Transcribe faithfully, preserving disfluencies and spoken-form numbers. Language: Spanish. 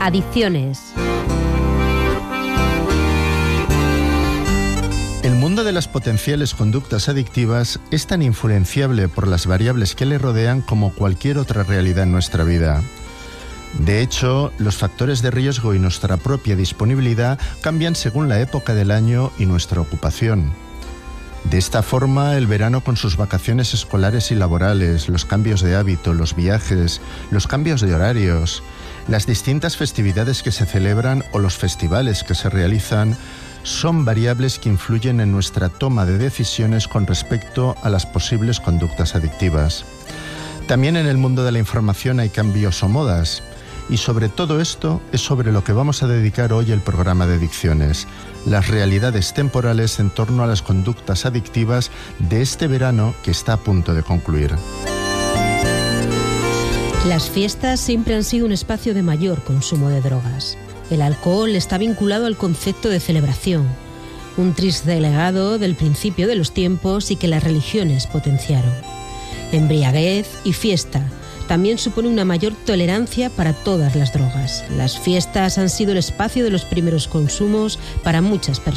Adicciones. El mundo de las potenciales conductas adictivas es tan influenciable por las variables que le rodean como cualquier otra realidad en nuestra vida. De hecho, los factores de riesgo y nuestra propia disponibilidad cambian según la época del año y nuestra ocupación. De esta forma, el verano con sus vacaciones escolares y laborales, los cambios de hábito, los viajes, los cambios de horarios, las distintas festividades que se celebran o los festivales que se realizan, son variables que influyen en nuestra toma de decisiones con respecto a las posibles conductas adictivas. También en el mundo de la información hay cambios o modas, y sobre todo esto es sobre lo que vamos a dedicar hoy el programa de Adicciones, las realidades temporales en torno a las conductas adictivas de este verano que está a punto de concluir. Las fiestas siempre han sido un espacio de mayor consumo de drogas. El alcohol está vinculado al concepto de celebración, un triste legado del principio de los tiempos y que las religiones potenciaron. Embriaguez y fiesta también supone una mayor tolerancia para todas las drogas. Las fiestas han sido el espacio de los primeros consumos para muchas personas.